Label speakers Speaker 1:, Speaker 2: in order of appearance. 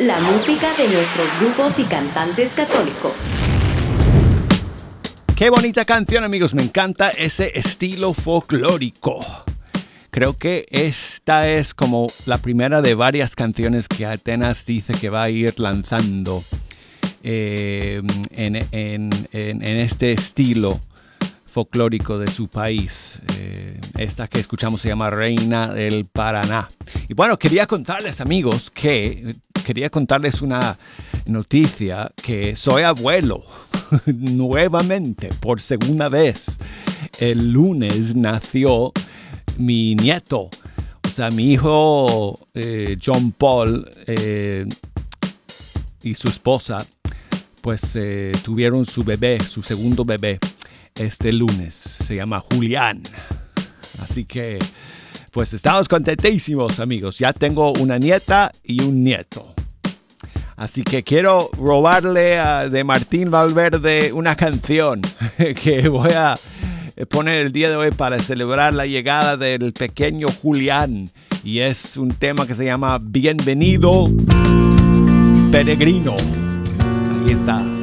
Speaker 1: La música de nuestros grupos y cantantes católicos.
Speaker 2: Qué bonita canción, amigos. Me encanta ese estilo folclórico. Creo que esta es como la primera de varias canciones que Atenas dice que va a ir lanzando en este estilo folclórico de su país. Esta que escuchamos se llama Reina del Paraná. Y bueno, quería contarles, amigos, una noticia, que soy abuelo nuevamente por segunda vez. El lunes nació mi nieto, o sea, mi hijo John Paul y su esposa, pues tuvieron su segundo bebé este lunes. Se llama Julián. Así que pues estamos contentísimos, amigos. Ya tengo una nieta y un nieto. Así que quiero robarle de Martín Valverde una canción que voy a poner el día de hoy para celebrar la llegada del pequeño Julián. Y es un tema que se llama Bienvenido Peregrino. Ahí está.